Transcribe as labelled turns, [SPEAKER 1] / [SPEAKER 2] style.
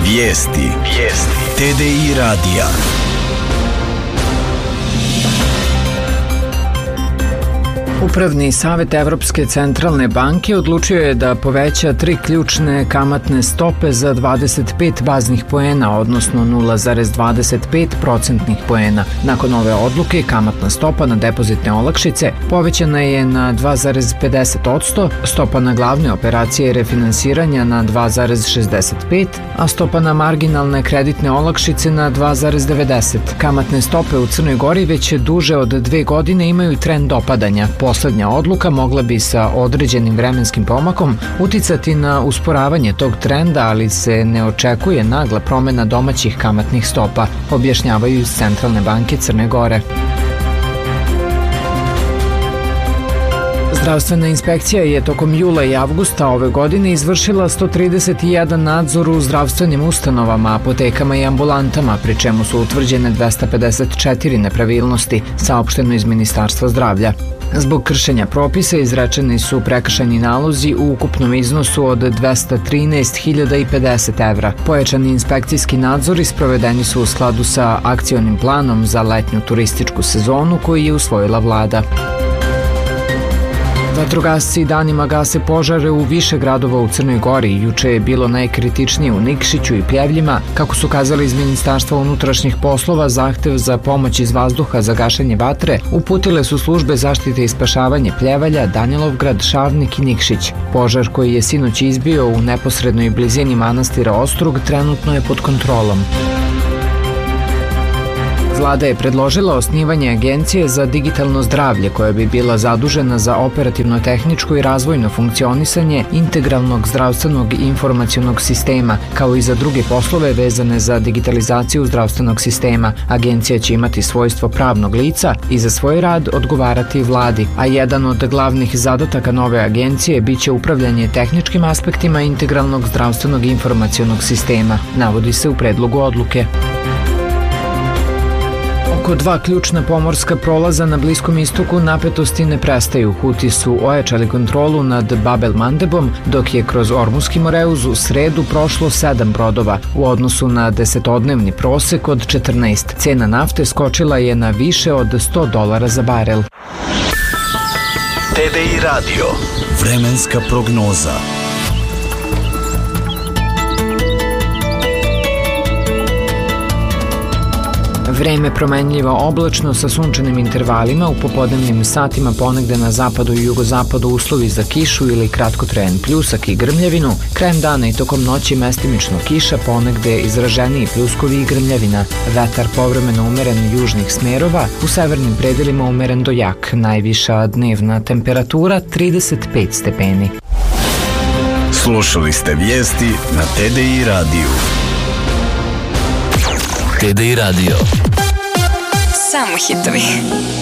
[SPEAKER 1] Vijesti. TDI radija.
[SPEAKER 2] Upravni savet Evropske centralne banke odlučio je da poveća 3 ključne kamatne stope za 25 baznih poena, odnosno 0,25 procentnih poena. Nakon ove odluke, kamatna stopa na depozitne olakšice povećana je na 2,50%, stopa na glavne operacije refinansiranja na 2,65%, a stopa na marginalne kreditne olakšice na 2,90%. Kamatne stope u Crnoj Gori već duže od 2 godine imaju trend opadanja. Poslednja odluka mogla bi sa određenim vremenskim pomakom uticati na usporavanje tog trenda, ali se ne očekuje nagla promena domaćih kamatnih stopa, objašnjavaju iz Centralne banke Crne Gore. Zdravstvena inspekcija je tokom jula i avgusta ove godine izvršila 131 nadzor u zdravstvenim ustanovama, apotekama i ambulantama, pri čemu su utvrđene 254 nepravilnosti, saopšteno iz Ministarstva zdravlja. Zbog kršenja propisa izrečeni su prekršajni nalozi u ukupnom iznosu od 213.050 evra. Pojačani inspekcijski nadzori sprovedeni su u skladu sa akcionim planom za letnju turističku sezonu koji je usvojila vlada. Vatrogasci danima gase požare u više gradova u Crnoj Gori. Juče je bilo najkritičnije u Nikšiću i Pljevljima. Kako su kazali iz Ministarstva unutrašnjih poslova, zahtev za pomoć iz vazduha za gašenje vatre uputile su službe zaštite i spašavanje Pljevalja, Danilovgrad, Šavnik i Nikšić. Požar koji je sinoć izbio u neposrednoj blizini manastira Ostrug trenutno je pod kontrolom. Vlada je predložila osnivanje Agencije za digitalno zdravlje koja bi bila zadužena za operativno-tehničko i razvojno funkcionisanje integralnog zdravstvenog informacionog sistema, kao i za druge poslove vezane za digitalizaciju zdravstvenog sistema. Agencija će imati svojstvo pravnog lica i za svoj rad odgovarati vladi, a jedan od glavnih zadataka nove agencije biće upravljanje tehničkim aspektima integralnog zdravstvenog informacionog sistema, navodi se u predlogu odluke. Oko 2 ključna pomorska prolaza na Bliskom istoku napetosti ne prestaju. Huti su ojačali kontrolu nad Bab el-Mandebom, dok je kroz Ormuski Moreuz u sredu prošlo 7 brodova. U odnosu na 10-dnevni prosek od 14, cena nafte skočila je na više od $100 za barel.
[SPEAKER 1] TDI radio. Vremenska prognoza.
[SPEAKER 2] Vreme promenljivo oblačno sa sunčanim intervalima, u popodnevnim satima ponegde na zapadu i jugozapadu uslovi za kišu ili kratkotrajan pljusak i grmljavinu, krajem dana i tokom noći mestimično kiša, ponegde izraženiji pljuskovi i grmljavina. Vetar povremeno umeren južnih smerova, u severnim predelima umeren do jak, najviša dnevna temperatura 35 stepeni.
[SPEAKER 1] Slušali ste vijesti na TDI radiju. TDI radio.
[SPEAKER 3] Samo hitovi.